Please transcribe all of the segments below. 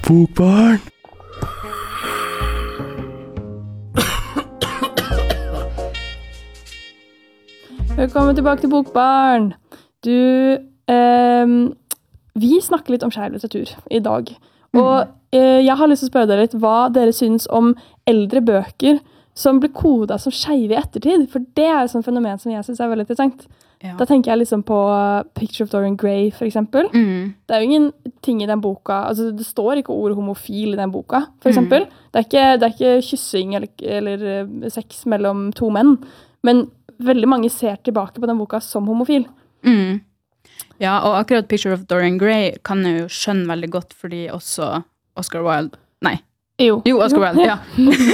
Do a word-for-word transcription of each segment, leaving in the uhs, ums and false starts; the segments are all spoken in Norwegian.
Bokbarn! Velkommen tilbake til Bokbarn. Du, eh, vi snakker litt om skeiv litteratur i dag. Og eh, jeg har lyst til å spørre dere litt hva dere synes om eldre bøker som blir kodet som skeive i ettertid. For det er et sånt fenomen som jeg synes er veldig interessant. Ja. Da tenker jeg liksom på Picture of Dorian Gray, for eksempel. Mm. Det er jo ingen ting i den boka, altså det står ikke ordet homofil i den boka, for eksempel. Mm. Det, er ikke, det er ikke kyssing eller, eller sex mellom to menn, men veldig mange ser tilbake på den boka som homofil. Mm. Ja, og akkurat Picture of Dorian Gray kan jeg jo skjønne veldig godt, fordi også Oscar Wilde, nei, jo, jo Oscar Wilde, ja.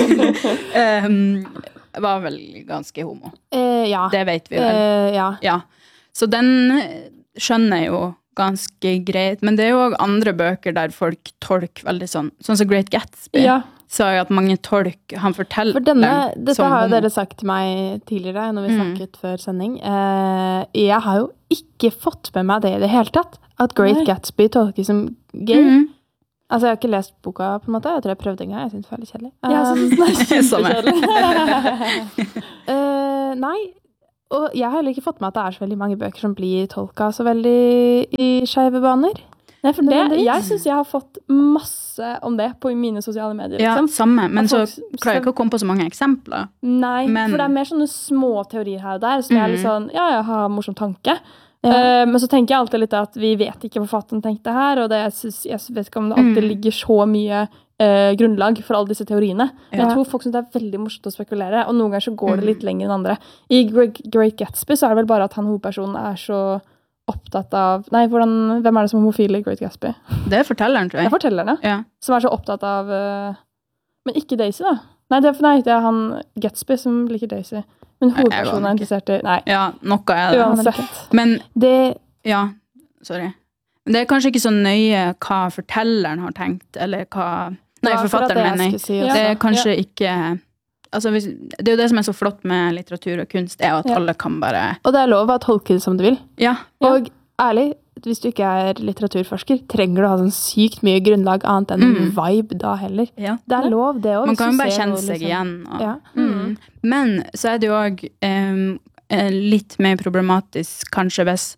um, var vel ganske homo. Eh, ja. Det vet vi vel. Eh, ja. Ja. Så den skjønner jeg jo ganske greit, men det er jo også andre bøker der folk tolker veldig sånn, sånn som Great Gatsby. Ja. Så jeg at mange tolk, han forteller For denne, dette som har jo homo. dere sagt til meg tidligere, når vi Mm. snakket før sending. Eh, jeg har jo ikke fått med meg det i det hele tatt, at Great Nei. Gatsby tolkes som gay. Mm. Altså, jeg har ikke lest boka på en måte. Jeg tror jeg prøvde en gang. Jeg synes det var litt kjedelig. Jeg synes det er Samme. kjempekjedelig. Eh, nei, og jeg har heller ikke fått med at det er så veldig mange bøker som blir tolket så veldig i skeive baner. Nei, for det, Nødvendigvis. jeg synes jeg har fått masse om det på mine sosiale medier. Ja, Liksom. samme, men At så folk- klarer jeg ikke å komme på så mange eksempler. Nei, Men- for det er mer sånne små teorier her og der, som er litt Mhm. sånn, ja, jeg har en morsom tanke. Ja. Eh, men så tenker jeg alltid litt at vi vet ikke hva forfatteren tenkte her, og det, jeg, synes, jeg vet ikke om det alltid Mm. ligger så mye eh, grunnlag for alle disse teoriene. Men Ja. jeg tror folk synes det er veldig morsomt å spekulere, og noen ganger så går det Mm. litt lenger enn andre. I Great, Great Gatsby så er det vel bare at han hovedpersonen er så opptatt av, nei, hvordan, hvem er det som er homofil i Great Gatsby? Det er fortelleren, tror Det er jeg. fortellerne, Ja. som er så opptatt av, eh, men ikke Daisy da. Nei, det er, nei, det er han Gatsby som liker Daisy. Men Nei, jeg hovedpersonen er aner ikke. interessert i, nei, ja, noe er det. uansett. Men, Det, ja, sorry. Men det er kanskje ikke så nøye hva fortelleren har tenkt, eller hva, nei, det var akkurat det forfatteren jeg mener. skulle si Ja. også. Det er kanskje ikke, altså hvis, det er jo det som er så flott med litteratur og kunst, er jo at Ja. alle kan bare, Og det er lov å tolke det som du vil. ja, Og ærlig, hvis du ikke er litteraturforsker, trenger du ha sånn sykt mye grunnlag annet enn en Mm. vibe da heller. ja. Det er Ja. lov, det også. Man hvis kan du jo bare ser kjenne noe, seg liksom. igjen. Og, Ja. mm. Men så er det jo også um, litt mer problematisk, kanskje hvis,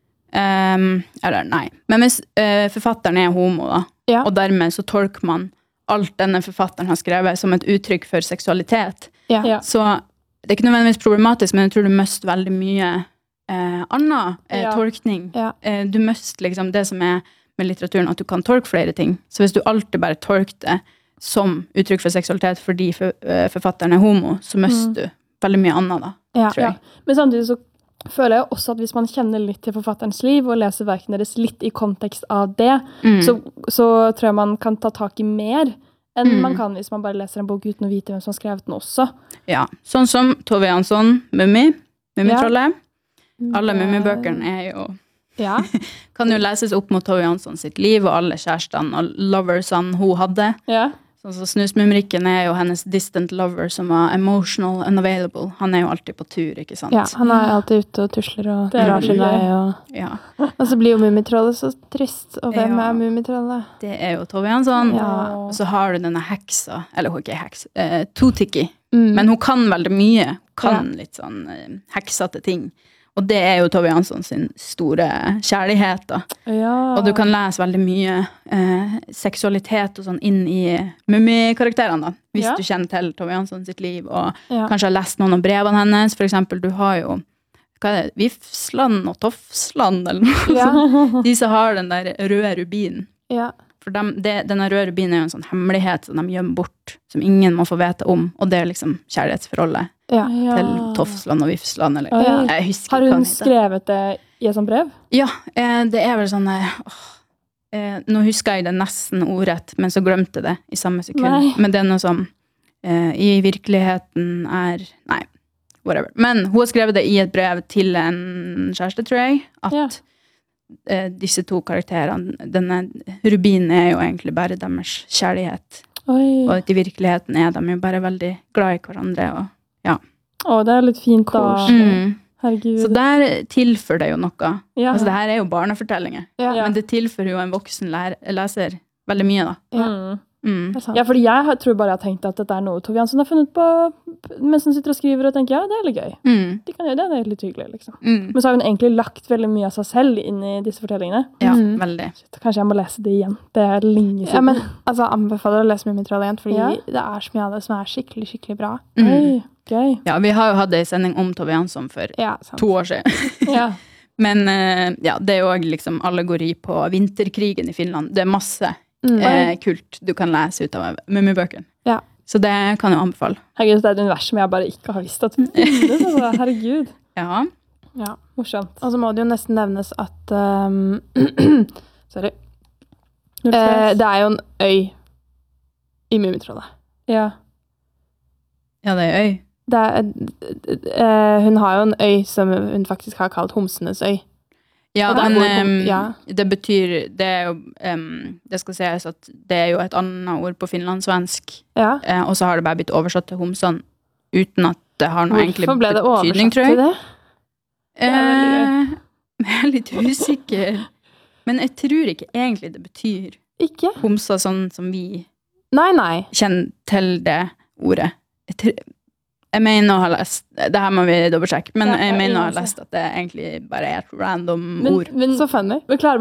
um, eller nei, men hvis uh, forfatteren er homo da, Ja. og dermed så tolker man alt denne forfatteren har skrevet som et uttrykk for seksualitet, Ja. Ja. så det er ikke nødvendigvis problematisk, men jeg tror du mister veldig mye eh, annen eh, Ja. tolkning. Ja. Eh, du mister liksom det som er med litteraturen, at du kan tolke flere ting. Så hvis du alltid bare tolker det som uttrykk for seksualitet fordi for, eh, forfatteren er homo, så mister Mm. du veldig mye annet da, Ja. tror jeg. Men samtidig så føler jeg også at hvis man kjenner litt til forfatterens liv og leser verkene deres litt i kontekst av det, Mm. så, så tror jeg man kan ta tak i mer enn Mm. man kan hvis man bare leser en bok uten å vite hvem som har skrevet den også. Ja, sånn som Tove Jansson, Mummi, Mummitrollet. Alle Det- Mummibøkene er jo Ja. kan jo leses opp mot Tove Jansson sitt liv og alle kjærestene og loversene hun hadde. Ja, Sånn så Snusmumrikken er jo hennes distant lover som var emotional unavailable. Han er jo alltid på tur, ikke sant? ja, han er alltid ute og tusler og Det er drar sin veldig vei. Og, Ja, og så blir jo Mummitrollet så trist. Og hvem Ja. er Mummitrollet? det er jo Tove Jansson. Ja. Og så har du denne heksa, eller hun er ikke heks, eh, Totiki. Mm. Men hun kan veldig mye. Hun kan litt sånn eh, heksete ting. Og det er jo Tove Jansson sin store kjærlighet da. ja. Og du kan lese veldig mye eh, seksualitet og sånn inn i mummikarakterene da. Hvis Ja. du kjenner til Tove Jansson sitt liv, og Ja. kanskje har lest noen av brevene hennes. For eksempel, du har jo, hva er det, Vifsland og Tofsland, eller noe Ja. sånt. De som har den der røde rubinen. Ja. For dem, det, denne røde rubinen er jo en sånn hemmelighet som de gjemmer bort, som ingen må få vite om. Og det er liksom kjærlighetsforholdet Ja. Ja. til Tofsland og Vifsland, eller Oi. jeg husker Har ikke hva hun den heter. skrevet det i et sånt brev? Ja, eh, det er vel sånn eh, åh, eh, nå husker jeg det nesten ordrett, men så glemte jeg det i samme sekund. Nei. Men det er noe som eh, i virkeligheten er, nei, whatever. Men hun har skrevet det i et brev til en kjæreste, tror jeg, at Ja. eh, disse to karakterene, denne rubinen er jo egentlig bare deres kjærlighet. Oi. Og at i virkeligheten er de jo bare veldig glad i hverandre. Og, ja. Å, det er litt fint da. Mm. Herregud. Så der tilfører det jo noe. Ja. Altså, det her er jo barnefortellinger. Ja. Ja. Men det tilfører jo en voksen lærer, leser veldig mye, da. Ja. Mm. Mm. Det er sant. Ja, fordi jeg har- tror bare jeg har tenkt at dette er noe Tove Jansson har funnet på mens hun sitter og skriver, og tenker, ja, det er litt gøy. Mm. De kan gjøre det, det er litt hyggelig, liksom. Mm. Men så har hun egentlig lagt veldig mye av seg selv inn i disse fortellingene. Ja, Mm. veldig. Shit, kanskje jeg må lese det igjen. Det er lenge siden. Ja, men altså, anbefaler å lese Mummitroll igjen, fordi Ja. det er så mye av det som er skikkelig, skikkelig bra. Mm. Oi, gøy. Ja, vi har jo hatt en sending om Tove Jansson for Ja, sant. to år siden. Ja. Men eh, ja, det er jo også liksom allegori på vinterkrigen i Finland. Det er masse Mm. eh, kult du kan lese ut av mummibøkene. Ja. Så det kan jeg anbefale. Herregud, det er et univers som jeg bare ikke har visst at finnes. Altså. Herregud. Ja. Ja. Morsomt. Og så må det jo nesten nevnes at um, Sorry. Null Eh, stress. det er jo en øy i Mummitrollet. Ja. Ja, det er øy. Det er, eh, hun har jo en øy som hun faktisk har kalt Homsenes øy. Ja, Og der men bor hum- em, ja. det betyr Det er jo em, Det skal sies at det er jo et annet ord på finlandssvensk, Ja. eh, og så har det bare blitt oversatt til homsan uten at det har noe egentlig Hvorfor ble det betydning, oversatt tror til jeg. det? Det er veldig Eh, jeg er litt usikker. Men jeg tror ikke egentlig det betyr Ikke? homsa sånn som vi Nei, nei. kjenner til det ordet. Jeg, tror, jeg mener å ha lest Det her må vi dobbeltsjekke, men Ja, jeg ja, mener å ha uansett. lest at det egentlig bare er et random Men, ord. men, Så funny. men klarer